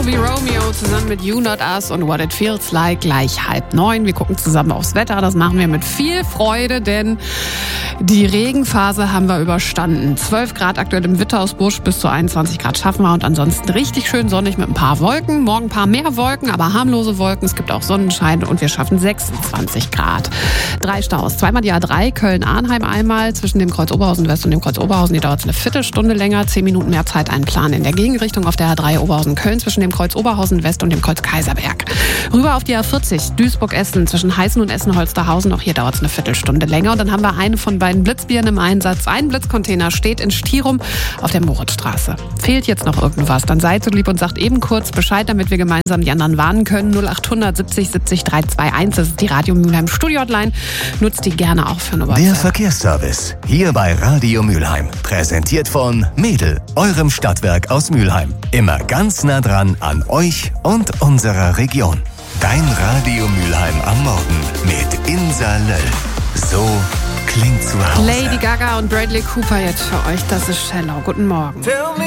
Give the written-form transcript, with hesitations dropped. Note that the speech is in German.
Toby Romeo zusammen mit You Not Us und What It Feels Like gleich 8:30. Wir gucken zusammen aufs Wetter. Das machen wir mit viel Freude, denn die Regenphase haben wir überstanden. 12 Grad aktuell im Witthausbusch, bis zu 21 Grad schaffen wir und ansonsten richtig schön sonnig mit ein paar Wolken. Morgen ein paar mehr Wolken, aber harmlose Wolken. Es gibt auch Sonnenschein und wir schaffen 26 Grad. 3 Staus. Zweimal die A3, Köln-Arnheim einmal zwischen dem Kreuz Oberhausen West und dem Kreuz Oberhausen. Die dauert eine Viertelstunde länger, 10 Minuten mehr Zeit einplanen. In der Gegenrichtung auf der A3 Oberhausen-Köln zwischen dem Kreuz Oberhausen West und dem Kreuz Kaiserberg. Rüber auf die A40 Duisburg-Essen zwischen Heißen und Essen-Holsterhausen. Auch hier dauert es eine Viertelstunde länger. Und dann haben wir eine von beiden Blitzbieren im Einsatz. Ein Blitzcontainer steht in Stierum auf der Moritzstraße. Fehlt jetzt noch irgendwas, dann seid so lieb und sagt eben kurz Bescheid, damit wir gemeinsam die anderen warnen können. 0800 70 70 321. Das ist die Radio Mülheim Studio-Hotline. Nutzt die gerne auch für eine WhatsApp. Der Verkehrsservice. Hier bei Radio Mülheim. Präsentiert von Mädel, eurem Stadtwerk aus Mülheim. Immer ganz nah dran an euch und unserer Region. Dein Radio Mülheim am Morgen mit Insa Löll. So klingt zu Hause. Lady Gaga und Bradley Cooper jetzt für euch. Das ist Shallow. Guten Morgen.